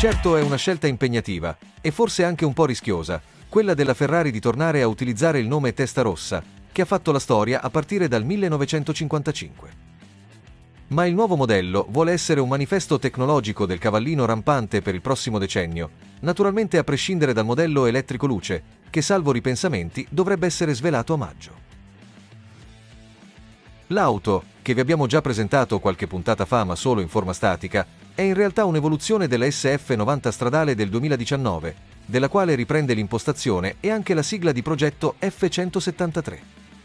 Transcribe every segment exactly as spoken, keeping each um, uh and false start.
Certo è una scelta impegnativa, e forse anche un po' rischiosa, quella della Ferrari di tornare a utilizzare il nome Testarossa, che ha fatto la storia a partire dal millenovecentocinquantacinque. Ma il nuovo modello vuole essere un manifesto tecnologico del cavallino rampante per il prossimo decennio, naturalmente a prescindere dal modello elettrico luce, che salvo ripensamenti dovrebbe essere svelato a maggio. L'auto, che vi abbiamo già presentato qualche puntata fa ma solo in forma statica, è in realtà un'evoluzione della S F novanta stradale del duemiladiciannove, della quale riprende l'impostazione e anche la sigla di progetto F centosettantatré.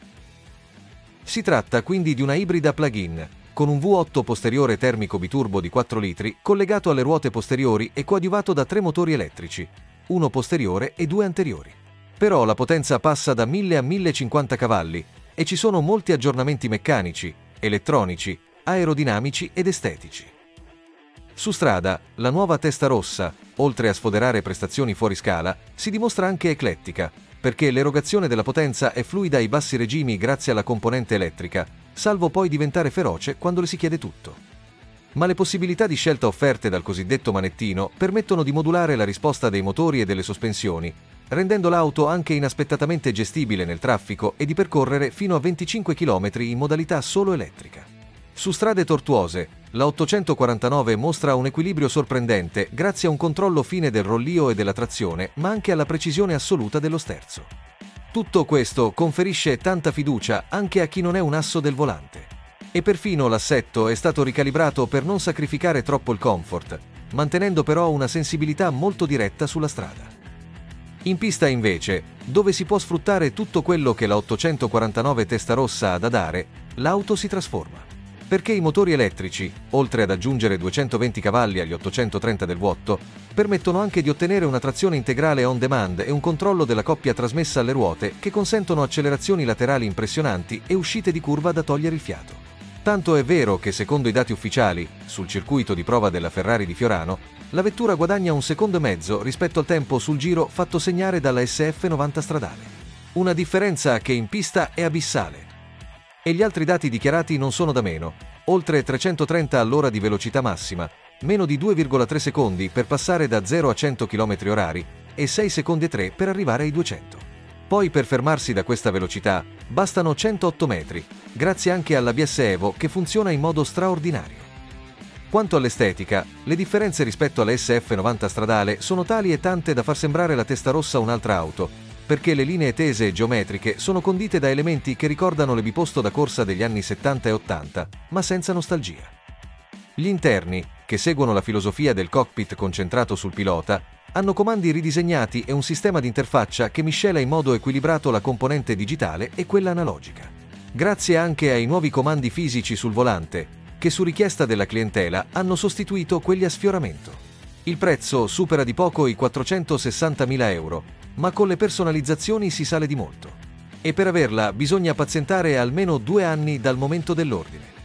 Si tratta quindi di una ibrida plug-in, con un V otto posteriore termico biturbo di quattro litri collegato alle ruote posteriori e coadiuvato da tre motori elettrici, uno posteriore e due anteriori. Però la potenza passa da mille a millecinquanta cavalli e ci sono molti aggiornamenti meccanici, elettronici, aerodinamici ed estetici. Su strada, la nuova Testarossa, oltre a sfoderare prestazioni fuori scala, si dimostra anche eclettica, perché l'erogazione della potenza è fluida ai bassi regimi grazie alla componente elettrica, salvo poi diventare feroce quando le si chiede tutto. Ma le possibilità di scelta offerte dal cosiddetto manettino permettono di modulare la risposta dei motori e delle sospensioni, rendendo l'auto anche inaspettatamente gestibile nel traffico e di percorrere fino a venticinque chilometri in modalità solo elettrica. Su strade tortuose, la ottocentoquarantanove mostra un equilibrio sorprendente grazie a un controllo fine del rollio e della trazione, ma anche alla precisione assoluta dello sterzo. Tutto questo conferisce tanta fiducia anche a chi non è un asso del volante. E perfino l'assetto è stato ricalibrato per non sacrificare troppo il comfort, mantenendo però una sensibilità molto diretta sulla strada. In pista invece, dove si può sfruttare tutto quello che la ottocentoquarantanove Testarossa ha da dare, l'auto si trasforma. Perché i motori elettrici, oltre ad aggiungere duecentoventi cavalli agli ottocentotrenta del V otto, permettono anche di ottenere una trazione integrale on demand e un controllo della coppia trasmessa alle ruote che consentono accelerazioni laterali impressionanti e uscite di curva da togliere il fiato. Tanto è vero che secondo i dati ufficiali, sul circuito di prova della Ferrari di Fiorano, la vettura guadagna un secondo e mezzo rispetto al tempo sul giro fatto segnare dalla S F novanta stradale. Una differenza che in pista è abissale. E gli altri dati dichiarati non sono da meno, oltre trecentotrenta all'ora di velocità massima, meno di due virgola tre secondi per passare da zero a cento chilometri orari e sei secondi e tre per arrivare ai duecento. Poi per fermarsi da questa velocità bastano centootto metri, grazie anche all'A B S Evo che funziona in modo straordinario. Quanto all'estetica, le differenze rispetto alla S F novanta stradale sono tali e tante da far sembrare la Testarossa un'altra auto, perché le linee tese e geometriche sono condite da elementi che ricordano le biposto da corsa degli anni settanta e ottanta, ma senza nostalgia. Gli interni, che seguono la filosofia del cockpit concentrato sul pilota, hanno comandi ridisegnati e un sistema di interfaccia che miscela in modo equilibrato la componente digitale e quella analogica. Grazie anche ai nuovi comandi fisici sul volante, che su richiesta della clientela hanno sostituito quelli a sfioramento. Il prezzo supera di poco i quattrocentosessantamila euro, ma con le personalizzazioni si sale di molto. E per averla bisogna pazientare almeno due anni dal momento dell'ordine.